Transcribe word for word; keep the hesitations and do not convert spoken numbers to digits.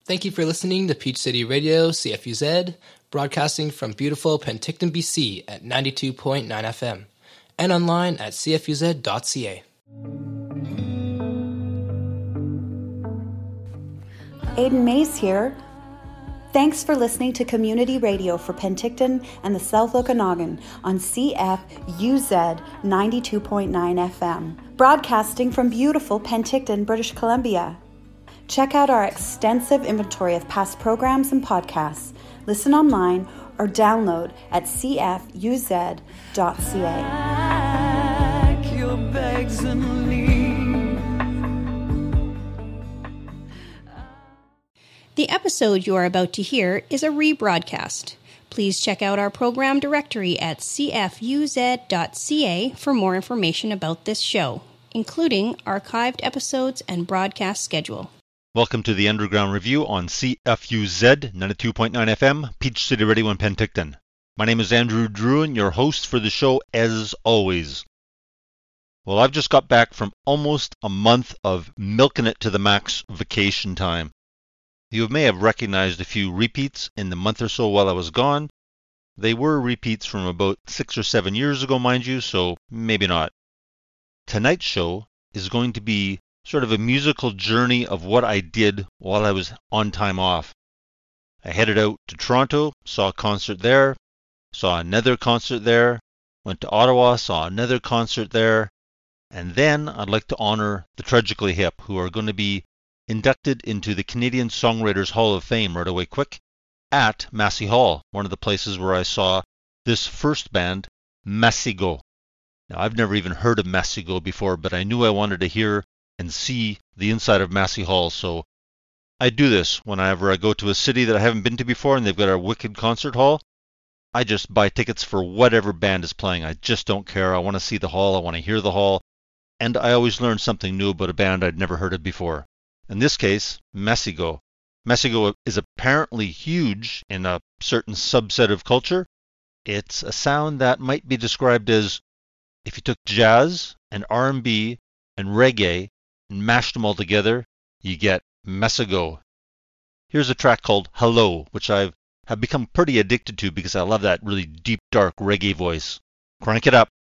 Thank you for listening to Peach City Radio, C F U Z, broadcasting from beautiful Penticton, B C at ninety-two point nine F M, and online at c f u z dot c a. Aidan Mays here. Thanks for listening to Community Radio for Penticton and the South Okanagan on C F U Z ninety-two point nine F M, broadcasting from beautiful Penticton, British Columbia. Check out our extensive inventory of past programs and podcasts. Listen online or download at c f u z dot c a. The episode you are about to hear is a rebroadcast. Please check out our program directory at c f u z dot c a for more information about this show, including archived episodes and broadcast schedule. Welcome to the Underground Review on C F U Z ninety-two point nine F M, Peach City Radio in Penticton. My name is Andrew Druin, your host for the show as always. Well, I've just got back from almost a month of milking it to the max vacation time. You may have recognized a few repeats in the month or so while I was gone. They were repeats from about six or seven years ago, mind you, so maybe not. Tonight's show is going to be sort of a musical journey of what I did while I was on time off. I headed out to Toronto, saw a concert there, saw another concert there, went to Ottawa, saw another concert there, and then I'd like to honor the Tragically Hip, who are going to be inducted into the Canadian Songwriters Hall of Fame right away quick at Massey Hall, one of the places where I saw this first band, Massigo. Now, I've never even heard of Massigo before, but I knew I wanted to hear and see the inside of Massey Hall, so I do this whenever I go to a city that I haven't been to before and they've got a wicked concert hall. I just buy tickets for whatever band is playing. I just don't care. I want to see the hall. I want to hear the hall. And I always learn something new about a band I'd never heard of before. In this case, Massigo. Massigo is apparently huge in a certain subset of culture. It's a sound that might be described as if you took jazz and R and B and reggae and mashed them all together, you get Massigo. Here's a track called Hello, which I have become pretty addicted to because I love that really deep, dark reggae voice. Crank it up.